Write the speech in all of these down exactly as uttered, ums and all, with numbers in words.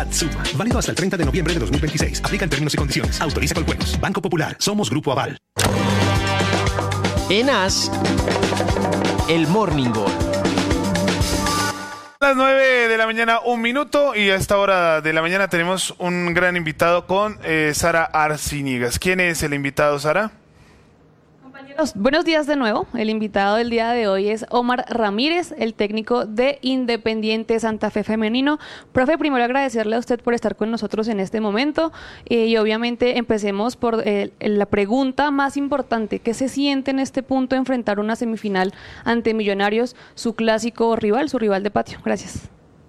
Suma. Válido hasta el treinta de noviembre de dos mil veintiséis. Aplica en términos y condiciones. Autoriza con juegos. Banco Popular. Somos Grupo Aval. En As, el Morning Gol. Las nueve de la mañana, un minuto, y a esta hora de la mañana tenemos un gran invitado con eh, Sara Arciniegas. ¿Quién es el invitado, Sara? Compañeros, buenos días de nuevo. El invitado del día de hoy es Omar Ramírez, el técnico de Independiente Santa Fe Femenino. Profe, primero agradecerle a usted por estar con nosotros en este momento eh, y obviamente empecemos por eh, la pregunta más importante. ¿Qué se siente en este punto enfrentar una semifinal ante Millonarios, su clásico rival, su rival de patio? Gracias.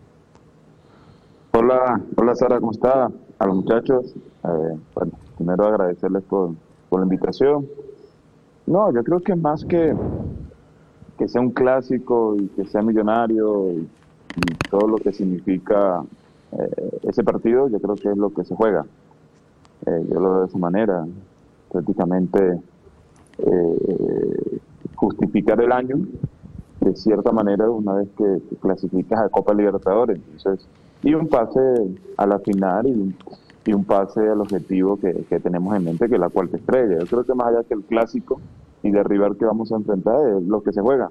Hola, hola Sara, ¿cómo está? A los muchachos, eh, bueno, primero agradecerles por, por la invitación. No, yo creo que más que, que sea un clásico y que sea Millonario y, y todo lo que significa eh, ese partido, yo creo que es lo que se juega. Eh, yo lo veo de esa manera, prácticamente eh, justificar el año de cierta manera una vez que, que clasificas a Copa Libertadores. Entonces, y un pase a la final y un, y un pase al objetivo que, que tenemos en mente, que es la cuarta estrella. Yo creo que más allá que el clásico y de rival que vamos a enfrentar es lo que se juega.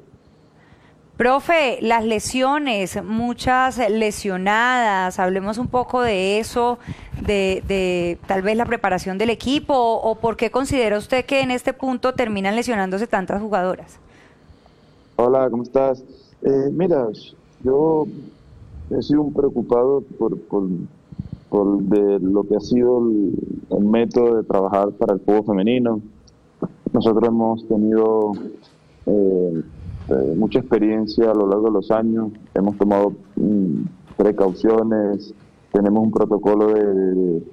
Profe, las lesiones, muchas lesionadas, hablemos un poco de eso, de, de tal vez la preparación del equipo, o, o por qué considera usted que en este punto terminan lesionándose tantas jugadoras. Hola, ¿cómo estás? Eh, mira, yo he sido un preocupado por, por, por de lo que ha sido el, el método de trabajar para el fútbol femenino. Nosotros hemos tenido eh, eh, mucha experiencia a lo largo de los años, hemos tomado mm, precauciones, tenemos un protocolo de, de,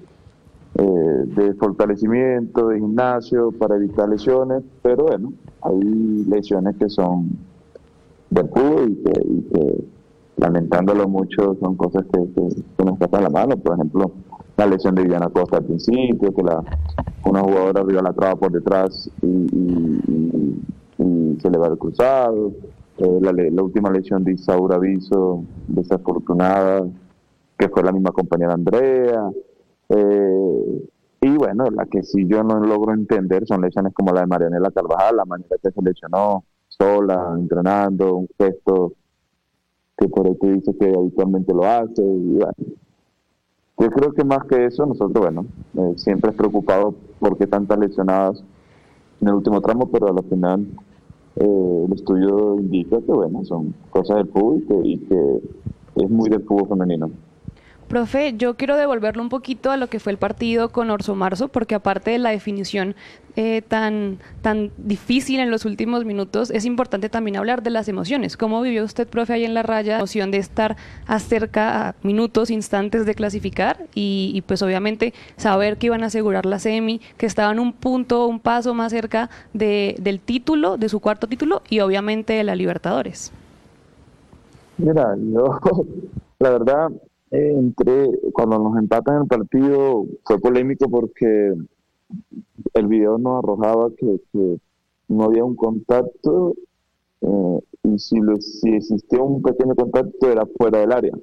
eh, de fortalecimiento, de gimnasio para evitar lesiones, pero bueno, hay lesiones que son del fútbol y que, y que lamentándolo mucho son cosas que, que, que nos pasan la mano. Por ejemplo, la lesión de Viviana Costa al principio, que la, una jugadora arriba la traba por detrás y, y, y, y se le va el cruzado, eh, la, la última lesión de Isaura Viso, desafortunada, que fue la misma compañera Andrea, eh, y bueno, la que sí yo no logro entender son lesiones como la de Marianela Carvajal, la manera que se lesionó sola, entrenando, un gesto que por ahí te dice que habitualmente lo hace, y bueno, yo creo que más que eso, nosotros, bueno, eh, siempre es preocupado por qué tantas lesionadas en el último tramo, pero al final eh, el estudio indica que, bueno, son cosas del fútbol y que, y que es muy del fútbol femenino. Profe, yo quiero devolverlo un poquito a lo que fue el partido con Orso Marzo, porque aparte de la definición eh, tan, tan difícil en los últimos minutos, es importante también hablar de las emociones. ¿Cómo vivió usted, profe, ahí en la raya, la emoción de estar acerca a minutos, instantes de clasificar y, y pues obviamente saber que iban a asegurar la semi, que estaban un punto, un paso más cerca de, del título, de su cuarto título y obviamente de la Libertadores? Mira, yo, la verdad... Eh, entré, cuando nos empatan el partido fue polémico porque el video nos arrojaba que, que no había un contacto eh, y si, lo, si existía un pequeño contacto era fuera del área.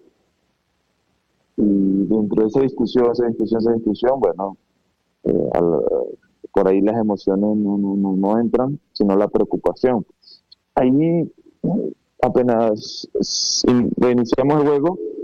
Y dentro de esa discusión, esa discusión, esa discusión, bueno, eh, al, por ahí las emociones no, no, no, no entran, sino la preocupación. Ahí apenas iniciamos el juego,